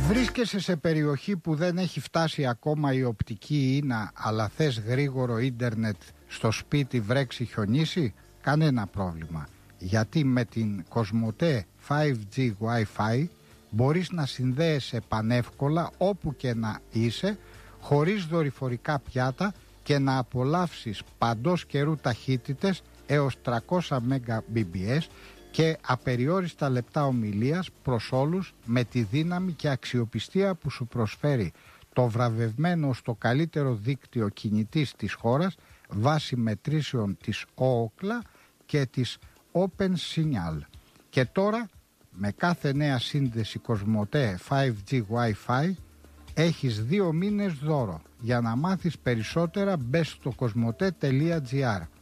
Βρίσκεσαι σε περιοχή που δεν έχει φτάσει ακόμα η οπτική ίνα, αλλά θες γρήγορο ίντερνετ στο σπίτι, βρέξει, χιονίσει? Κανένα πρόβλημα, γιατί με την Κοσμοτέ 5G Wi-Fi μπορείς να συνδέεσαι πανεύκολα όπου και να είσαι, χωρίς δορυφορικά πιάτα, και να απολαύσεις παντός καιρού ταχύτητες έως 300 Mbps και απεριόριστα λεπτά ομιλίας προς όλους, με τη δύναμη και αξιοπιστία που σου προσφέρει το βραβευμένο στο καλύτερο δίκτυο κινητής της χώρας βάσει μετρήσεων της Ookla και της OpenSignal. Και τώρα, με κάθε νέα σύνδεση Κοσμοτέ 5G Wi-Fi έχεις 2 μήνες δώρο. Για να μάθεις περισσότερα μπες στο κοσμοτέ.gr.